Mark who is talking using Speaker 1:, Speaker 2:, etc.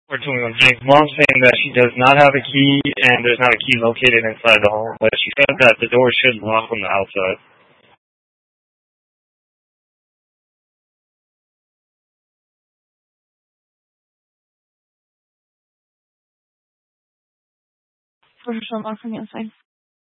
Speaker 1: 421 James. Mom's saying that she does not have a key and there's not a key located inside the home, but she said that the door should lock from the outside.
Speaker 2: For sure, lock from the outside.